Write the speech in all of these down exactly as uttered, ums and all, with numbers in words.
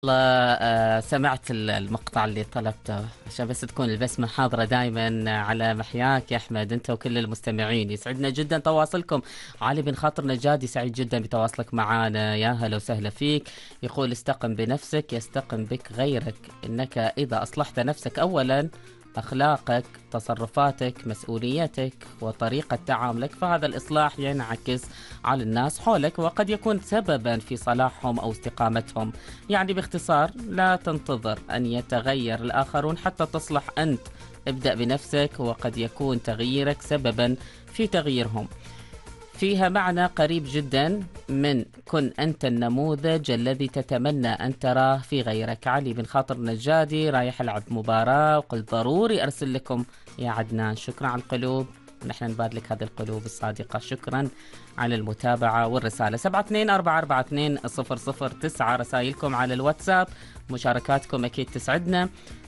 والله آه، سمعت ال- المقطع اللي طلبته عشان بس تكون البسمة حاضرة دائما على محياك يا أحمد، أنت وكل المستمعين. يسعدنا جدا تواصلكم. علي بن خاطر نجادي سعيد جدا بتواصلك معنا، يا هلا وسهلا فيك. يقول استقم بنفسك يستقم بك غيرك، إنك إذا أصلحت نفسك أولا، أخلاقك، تصرفاتك، مسؤوليتك وطريقة تعاملك، فهذا الإصلاح ينعكس على الناس حولك وقد يكون سببا في صلاحهم أو استقامتهم. يعني باختصار، لا تنتظر أن يتغير الآخرون حتى تصلح أنت. ابدأ بنفسك وقد يكون تغييرك سببا في تغييرهم. فيها معنى قريب جدا من كن أنت النموذج الذي تتمنى أن تراه في غيرك. علي بن خاطر نجادي رايح ألعب مباراة وقلت ضروري أرسل لكم يا عدنان. شكرا على القلوب، نحن نبادلك هذه القلوب الصادقة. شكرا على المتابعة والرسالة. سبعة اثنين أربعة أربعة اثنين صفر صفر تسعة رسائلكم على الواتساب، مشاركاتكم أكيد تسعدنا.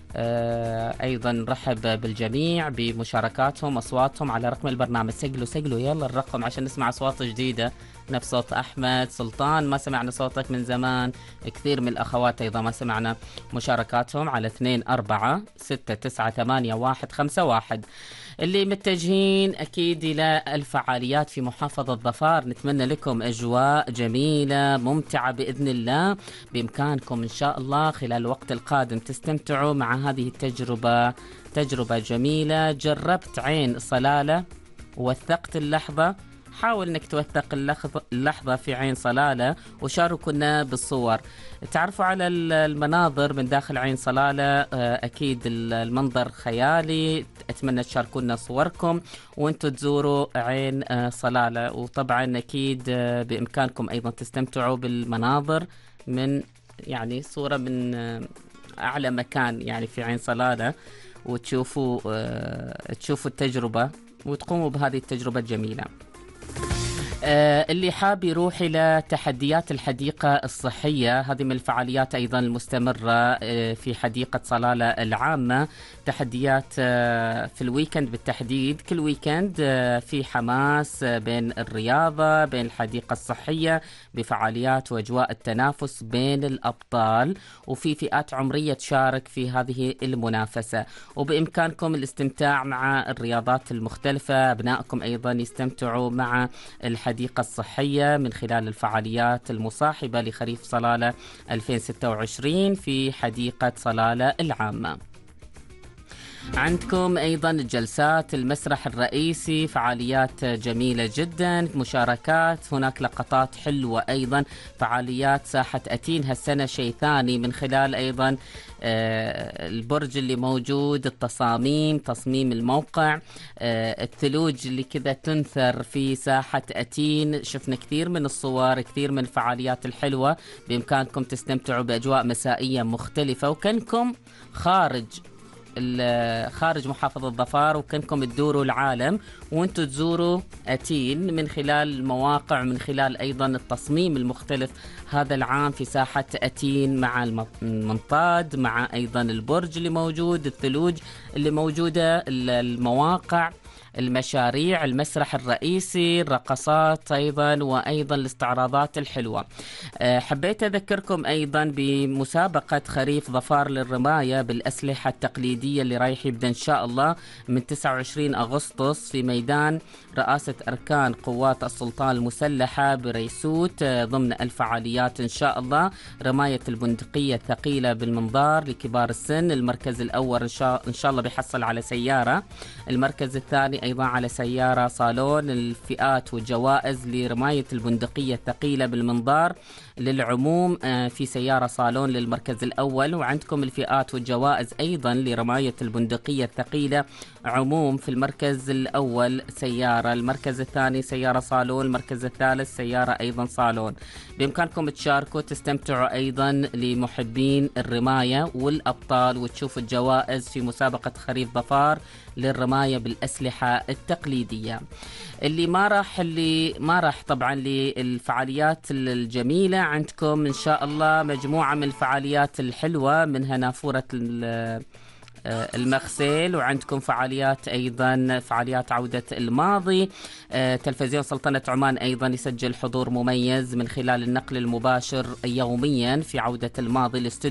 آه، أيضا نرحب بالجميع بمشاركاتهم أصواتهم على رقم البرنامج. سجلوا سجلوا يلا الرقم عشان نسمع أصوات جديدة، نفس صوت أحمد سلطان، ما سمعنا صوتك من زمان. كثير من الأخوات أيضا ما سمعنا مشاركاتهم على اثنين أربعة ستة تسعة ثمانية واحد خمسة واحد. اللي متجهين أكيد إلى الفعاليات في محافظة ظفار، نتمنى لكم أجواء جميلة ممتعة بإذن الله. بإمكانكم إن شاء الله خلال الوقت القادم تستمتعوا مع هذه التجربة، تجربة جميلة. جربت عين صلالة، وثقت اللحظة، حاول انك توثق اللحظة, اللحظة في عين صلالة وشاركونا بالصور. تعرفوا على المناظر من داخل عين صلالة، اكيد المنظر خيالي. اتمنى تشاركونا صوركم وانتم تزوروا عين صلالة. وطبعا اكيد بامكانكم ايضا تستمتعوا بالمناظر من يعني صورة من اعلى مكان يعني في عين صلالة، وتشوفوا تشوفوا التجربة وتقوموا بهذه التجربة الجميلة. آه، اللي حاب يروح إلى تحديات الحديقة الصحية، هذه من الفعاليات أيضا المستمرة آه، في حديقة صلالة العامة. تحديات آه، في الويكند بالتحديد، كل ويكند آه، في حماس آه، بين الرياضة بين الحديقة الصحية، بفعاليات وأجواء التنافس بين الأبطال، وفي فئات عمرية تشارك في هذه المنافسة. وبإمكانكم الاستمتاع مع الرياضات المختلفة، أبنائكم أيضا يستمتعوا مع الحديقة الصحية من خلال الفعاليات المصاحبة لخريف صلالة ألفين وستة وعشرين في حديقة صلالة العامة. عندكم أيضا جلسات المسرح الرئيسي، فعاليات جميلة جدا، مشاركات، هناك لقطات حلوة أيضا. فعاليات ساحة أتين هالسنة شيء ثاني من خلال أيضا آه البرج اللي موجود، التصاميم، تصميم الموقع، آه الثلوج اللي كذا تنثر في ساحة أتين. شفنا كثير من الصور، كثير من الفعاليات الحلوة. بإمكانكم تستمتعوا بأجواء مسائية مختلفة، وكنكم خارج خارج محافظة ظفار، وكنكم تدوروا العالم وانتم تزوروا أتين من خلال المواقع، من خلال أيضا التصميم المختلف هذا العام في ساحة أتين، مع المنطاد، مع أيضا البرج اللي موجود، الثلوج اللي موجودة، المواقع، المشاريع، المسرح الرئيسي، الرقصات أيضا، وأيضا الاستعراضات الحلوة. حبيت أذكركم أيضا بمسابقة خريف ظفار للرماية بالأسلحة التقليدية اللي رايح يبدأ إن شاء الله من تسعة وعشرين أغسطس في ميدان رئاسة أركان قوات السلطان المسلحة بريسوت، ضمن الفعاليات إن شاء الله رماية البندقية الثقيلة بالمنظار لكبار السن. المركز الأول إن شاء, إن شاء الله بيحصل على سيارة، المركز الثاني أيضا على سيارة صالون. الفئات والجوائز لرماية البندقية الثقيلة بالمنظار للعموم في سيارة صالون للمركز الأول، وعندكم الفئات والجوائز أيضا لرماية البندقية الثقيلة عموم في المركز الأول سيارة، المركز الثاني سيارة صالون، المركز الثالث سيارة أيضا صالون. بإمكانكم تشاركوا تستمتعوا أيضا لمحبين الرماية والأبطال، وتشوفوا الجوائز في مسابقة خريف ظفار للرماية بالأسلحة التقليدية. اللي ما راح اللي ما راح طبعا للفعاليات الجميلة، عندكم إن شاء الله مجموعة من الفعاليات الحلوة، منها نافورة المغسيل، وعندكم فعاليات أيضا، فعاليات عودة الماضي. تلفزيون سلطنة عمان أيضا يسجل حضور مميز من خلال النقل المباشر يوميا في عودة الماضي. الاستوديو